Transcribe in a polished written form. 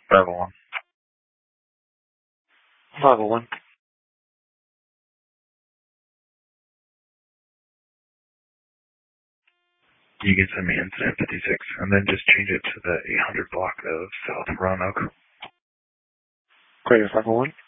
Bravo 1. Bravo 1. You can send me incident 56, and then just change it to the 800 block of South Roanoke. Greater 501.